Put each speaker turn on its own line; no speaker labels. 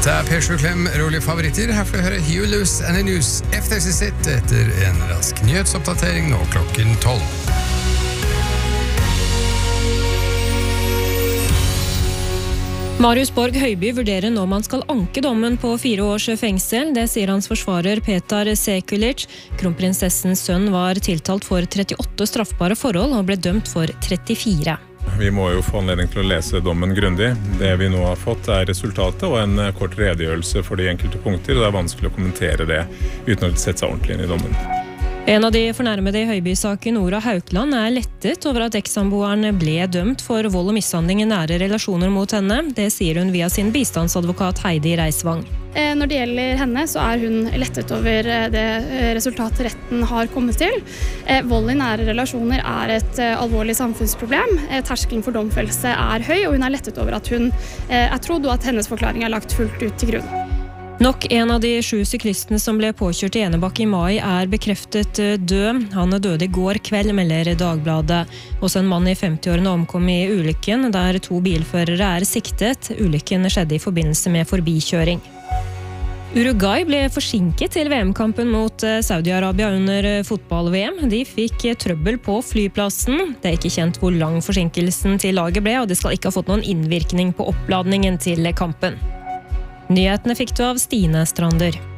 Dette P7 Klem, rolige favoritter. Her får du høre You Lose Any News efter sitt etter en rask nyhetsoppdatering nå klokken 12.
Marius Borg Høiby vurderer nå man skal anke dommen på 4 års fengsel. Det sier hans forsvarer Petar Sekulic. Kronprinsessens sønn var tiltalt for 38 straffbare forhold og ble dømt for 34.
Vi må jo få anledning til å lese dommen grundig. Det vi nå har fått resultatet og en kort redegjørelse for de enkelte punkter, og det vanskelig å kommentere det uten å sette seg ordentlig inn i dommen.
En av de fornærmede i Høiby-saken, Nora Haukland, lettet over at ekssamboeren ble dømt for vold og mishandling i nære relasjoner mot henne. Det sier hun via sin bistandsadvokat Heidi Reisvang.
Når det gjelder henne, så hun lettet over det resultatet retten har kommet til. Vold i nære relasjoner et alvorlig samfunnsproblem. Terskelen for domfellelse høy, og hun lettet over at hun trodd, og at hennes forklaring lagt fullt ut til grunn.
Nok en av de 7 syklistene som ble påkjørt i Enebakk i mai bekreftet død. Han døde i går kveld, melder Dagbladet. Også en mann i 50-årene omkom i ulykken, der 2 bilførere siktet. Ulykken skjedde i forbindelse med forbikjøring. Uruguay ble forsinket til VM-kampen mot Saudi-Arabia under fotball-VM. De fikk trøbbel på flyplassen. Det ikke kjent hvor lang forsinkelsen til laget ble, og det skal ikke ha fått noen innvirkning på oppladningen til kampen. Nyhetene fikk du av Stine Strander.